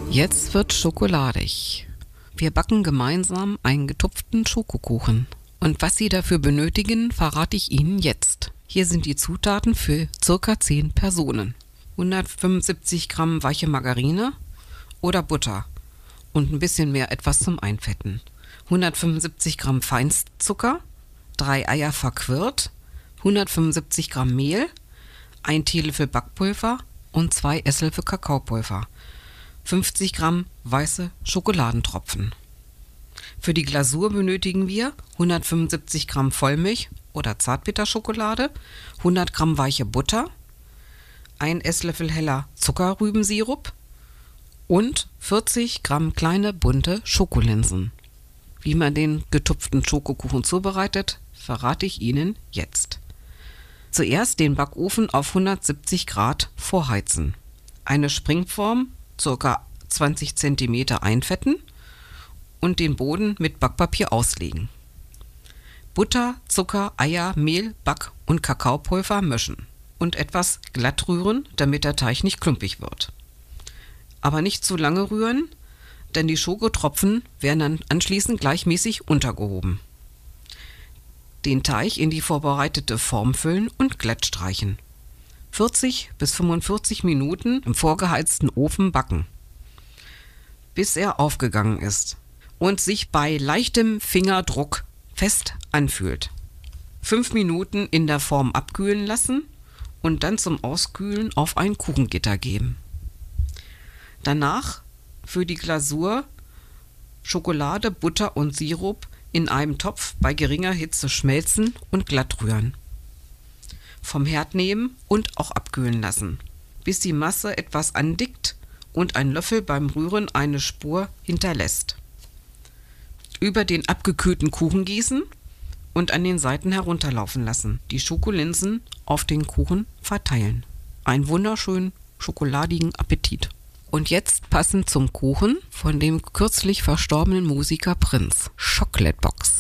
Jetzt wird schokoladig. Wir backen gemeinsam einen getupften Schokokuchen. Und was Sie dafür benötigen, verrate ich Ihnen jetzt. Hier sind die Zutaten für ca. 10 Personen. 175 Gramm weiche Margarine oder Butter und ein bisschen mehr etwas zum Einfetten. 175 Gramm Feinstzucker, 3 Eier verquirlt, 175 Gramm Mehl, 1 Teelöffel Backpulver und 2 Esslöffel Kakaopulver. 50 Gramm weiße Schokoladentropfen. Für die Glasur benötigen wir 175 Gramm Vollmilch oder Zartbitterschokolade, 100 Gramm weiche Butter, 1 Esslöffel heller Zuckerrübensirup und 40 Gramm kleine bunte Schokolinsen. Wie man den getupften Schokokuchen zubereitet, verrate ich Ihnen jetzt. Zuerst den Backofen auf 170 Grad vorheizen. Eine Springform ca. 20 cm einfetten und den Boden mit Backpapier auslegen. Butter, Zucker, Eier, Mehl, Back- und Kakaopulver mischen und etwas glatt rühren, damit der Teig nicht klumpig wird. Aber nicht zu lange rühren, denn die Schokotropfen werden dann anschließend gleichmäßig untergehoben. Den Teig in die vorbereitete Form füllen und glatt streichen. 40 bis 45 Minuten im vorgeheizten Ofen backen, bis er aufgegangen ist und sich bei leichtem Fingerdruck fest anfühlt. 5 Minuten in der Form abkühlen lassen und dann zum Auskühlen auf ein Kuchengitter geben. Danach für die Glasur Schokolade, Butter und Sirup in einem Topf bei geringer Hitze schmelzen und glatt rühren. Vom Herd nehmen und auch abkühlen lassen, bis die Masse etwas andickt und ein Löffel beim Rühren eine Spur hinterlässt. Über den abgekühlten Kuchen gießen und an den Seiten herunterlaufen lassen. Die Schokolinsen auf den Kuchen verteilen. Einen wunderschönen schokoladigen Appetit. Und jetzt passend zum Kuchen von dem kürzlich verstorbenen Musiker Prince. Chocolate Box.